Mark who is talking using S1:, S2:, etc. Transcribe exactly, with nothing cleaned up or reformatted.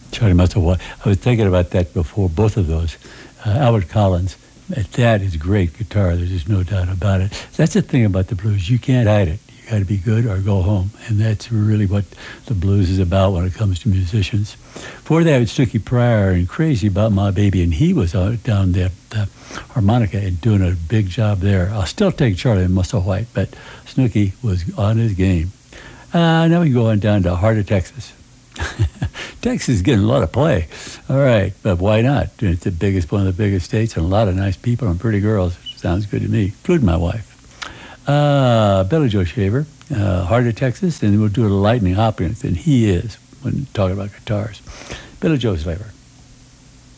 S1: Charlie Muscle White. I was thinking about that before, both of those. Uh, Albert Collins, that is great guitar. There's just no doubt about it. That's the thing about the blues. You can't hide it. You got to be good or go home. And that's really what the blues is about when it comes to musicians. Before that, was Snooky Pryor and Crazy About My Baby. And he was out down there, the harmonica, and doing a big job there. I'll still take Charlie Muscle White, but Snooky was on his game. Uh, now we go on down to Heart of Texas. Texas is getting a lot of play. All right, but why not? It's the biggest, one of the biggest states, and a lot of nice people and pretty girls. Sounds good to me, including my wife. Uh, Billy Joe Shaver, uh, Heart of Texas, and we'll do a Lightning Hopkins, and he is when talking about guitars. Billy Joe Shaver.